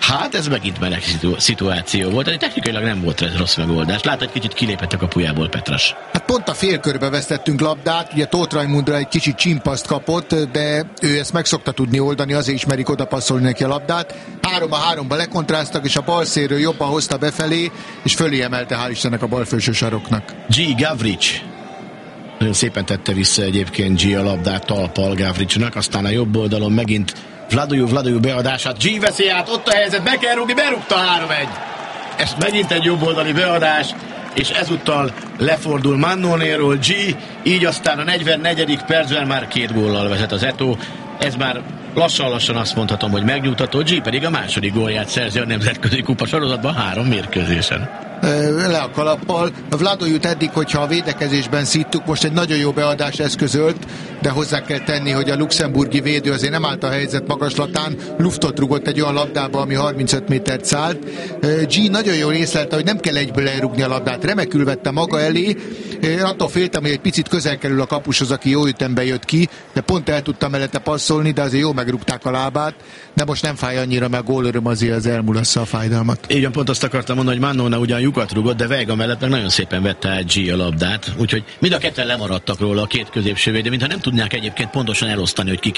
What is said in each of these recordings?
Hát ez megint meleg szituáció volt, de technikailag nem volt ez rossz megoldás. Lát, egy kicsit kilépett a kapujából Petras. Hát pont a félkörbe vesztettünk labdát, ugye Tóth Rajmundra egy kicsit csimpaszt kapott, de ő ezt meg szokta tudni oldani, azért ismerik oda passzolni neki a labdát. 3-3-ba lekontráztak, és a bal szélről jobban hozta befelé, és fölé emelte, hál' Istennek, a bal felső saroknak. G. Gavric. Nagyon szépen tette vissza egyébként G a labdát Talpal Gavricnak, aztán a jobb oldalon megint Vladojú beadását, G veszi át, ott a helyzet, be kell rúgni, berúgta 3-1. Ez megint egy jobb oldali beadás, és ezúttal lefordul Mannonéról G, így aztán a 44. percben már 2 góllal vezet az Eto. Ez már lassan azt mondhatom, hogy megnyugtató. G pedig a második gólját szerzi a nemzetközi kupa sorozatban 3 mérkőzésen. Le a kalappal. A Vladoyut eddig, hogyha a védekezésben szíttuk, most egy nagyon jó beadást eszközölt, de hozzá kell tenni, hogy a luxemburgi védő azért nem állt a helyzet magaslatán, luftot rugott egy olyan labdába, ami 35 métert szállt. G nagyon jól észlelte, hogy nem kell egyből elrugni a labdát, remekül vette maga elé. Attól féltem, hogy egy picit közel kerül a kapushoz, aki jó ütemben jött ki, de pont el tudtam mellette passzolni, de azért jó megrúgták a lábát, de most nem fáj annyira, mert a gólöröm azért az elmulassza a fájdalmat. Igen, pont azt akartam mondani, hogy Mannona ugyan lyukat rugott, de Veiga mellett meg nagyon szépen vette át G a labdát, úgyhogy mind a ketten lemaradtak róla a két középső védő, mintha nem tudnák egyébként pontosan elosztani, hogy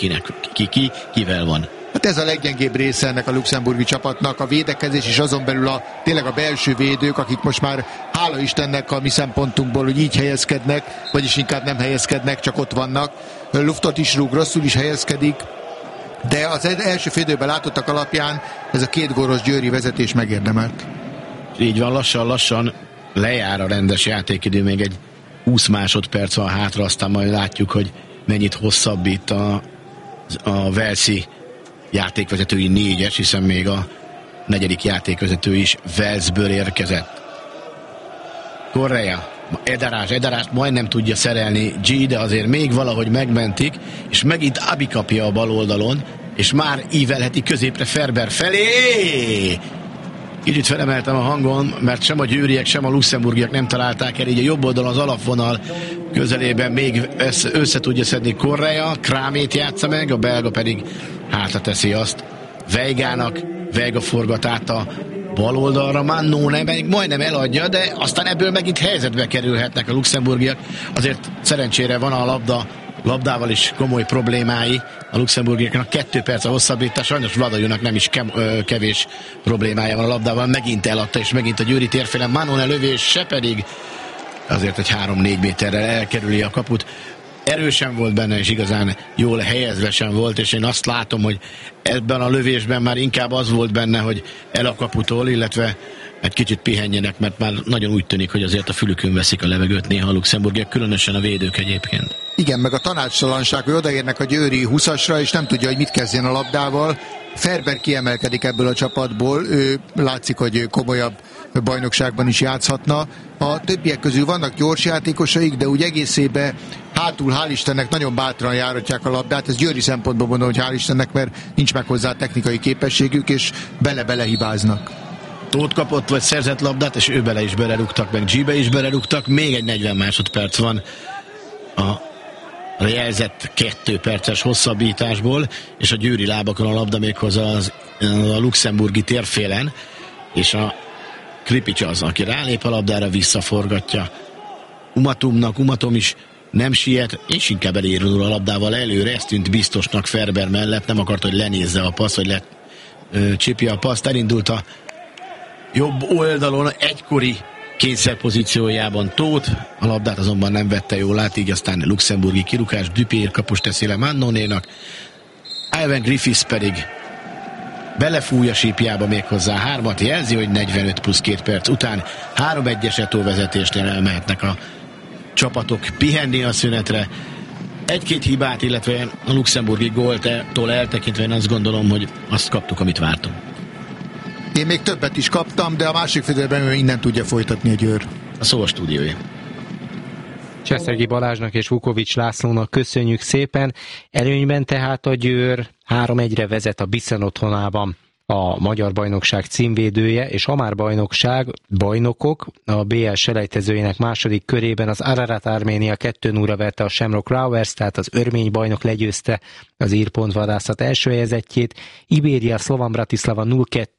kivel van. Hát ez a leggyengébb része ennek a luxemburgi csapatnak, a védekezés, és azon belül tényleg a belső védők, akik most már hála Istennek a mi szempontunkból, hogy így helyezkednek, vagyis inkább nem helyezkednek, csak ott vannak. Luftot is rúg, rosszul is helyezkedik, de az első félidőben látottak alapján ez a 2 gólos győri vezetés megérdemelt. Így van, lassan lejár a rendes játékidő, még egy 20 másodperc van hátra, aztán majd látjuk, hogy mennyit hosszabbít a Walesi játékvezetői 4-es, hiszen még a 4. játékvezető is Walesből érkezett. Correa, Edarást majdnem tudja szerelni G, de azért még valahogy megmentik, és megint Abi kapja a bal oldalon, és már ívelheti középre Ferber felé. Kicsit felemeltem a hangon, mert sem a győriek, sem a luxemburgiak nem találták el, így a jobb oldalon az alapvonal közelében még össze tudja szedni Correa, Krámét játsza meg, a belga pedig hátra teszi azt Veigának, Veiga forgat át a bal oldalra, Mannone meg majdnem eladja, de aztán ebből megint helyzetbe kerülhetnek a luxemburgiak. Azért szerencsére van a labdával is komoly problémái a luxemburgiaknak. 2 perc a hosszabbítás, sajnos Vladojunak nem is kevés problémája van a labdával, megint eladta, és megint a győri térfélen Mannone lövése pedig azért egy 3-4 méterrel elkerüli a kaput. Erősen volt benne, és igazán jól helyezve sem volt, és én azt látom, hogy ebben a lövésben már inkább az volt benne, hogy el a kaputól, illetve egy kicsit pihenjenek, mert már nagyon úgy tűnik, hogy azért a fülükön veszik a levegőt néha a luxemburgiak, különösen a védők egyébként. Igen, meg a tanácstalanság, hogy odaérnek a győri 20-asra, és nem tudja, hogy mit kezdjen a labdával. Ferber kiemelkedik ebből a csapatból, ő látszik, hogy komolyabb bajnokságban is játszhatna. A többiek közül vannak gyors játékosaik, de úgy egészében hátul, hál' Istennek, nagyon bátran járatják a labdát. Ez győri szempontból mondom, hogy hál' Istennek, mert nincs meg hozzá technikai képességük, és bele-bele hibáznak. Tóth kapott vagy szerzett labdát, és ő bele is belerúgtak, meg G-be is belerúgtak. Még egy 40 másodperc van a jelzett 2 perces hosszabbításból, és a győri lábakon a labda méghozzá a luxemburgi térfélen, és a Kripics az, aki rálép a labdára, visszaforgatja Umatom is nem siet, és inkább elérül a labdával előre, ez tűnt biztosnak Ferber mellett, nem akart, hogy lenézze a passz, hogy lecsipje a paszt, elindult a jobb oldalon egykori kényszerpozíciójában Tóth, a labdát azonban nem vette jól át, így aztán luxemburgi kirúgás, Dupér kapus teszi le Mannonénak, Ivan Griffiths pedig belefúj a sípjába méghozzá 3-at, jelzi, hogy 45 plusz 2 perc után 3-1-es Eto vezetésnél elmehetnek a csapatok pihenni a szünetre. 1-2 hibát, illetve a luxemburgi góltól eltekintve én azt gondolom, hogy azt kaptuk, amit vártunk. Én még többet is kaptam, de a másik félidőben innen tudja folytatni a Győr. A szó a stúdiója. Cseszergi Balázsnak és Vukovics Lászlónak köszönjük szépen. Előnyben tehát a Győr 3-1-re vezet a Biszen otthonában. A Magyar Bajnokság címvédője, és a már bajnokok a BL selejtezőjének második körében az Ararat Arménia 2-0-ra verte a Shamrock Rovers, tehát az örmény bajnok legyőzte az ír pontvadászat első helyezettjét. Ibéria Slovan Bratislava